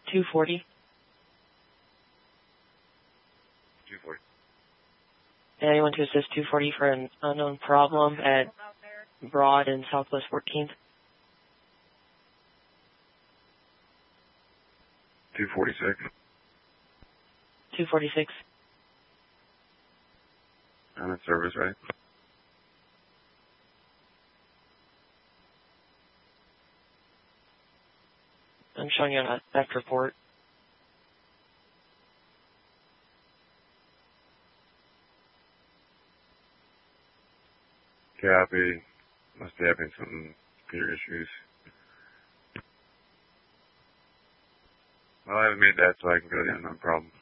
240. 240. Anyone to assist 240 for an unknown problem at Broad and Southwest 14th? 246. 246. I'm in service, right? I'm showing you a theft report. Copy. Must be having some computer issues. Well, I haven't made that, so I can go down, no problem.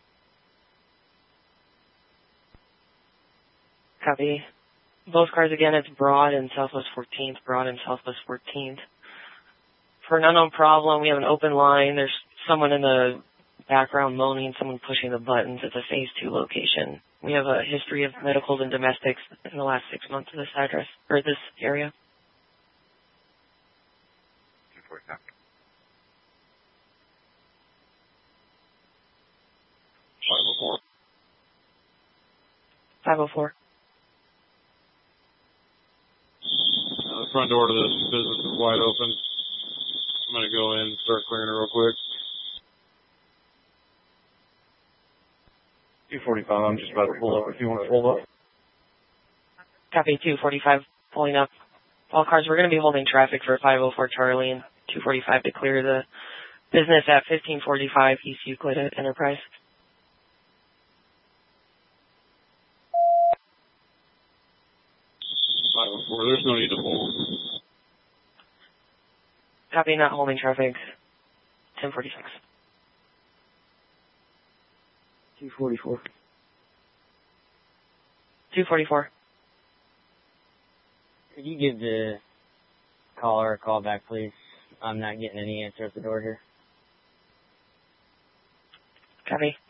Copy. Both cars again, it's Broad and Southwest 14th. Broad and Southwest 14th. For an unknown problem, we have an open line. There's someone in the background moaning, someone pushing the buttons. It's a phase 2 location. We have a history of medicals and domestics in the last 6 months of this address, or this area. 247. 504. The front door to this business is wide open. I'm going to go in and start clearing it real quick. 245, I'm just about to pull up if you want to pull up. Copy. 245 pulling up. All cars, we're going to be holding traffic for 504 Charlie and 245 to clear the business at 1545 East Euclid at Enterprise. There's no need to pull. Copy, not holding traffic. 1046. 244. 244. Could you give the caller a call back, please? I'm not getting any answer at the door here. Copy.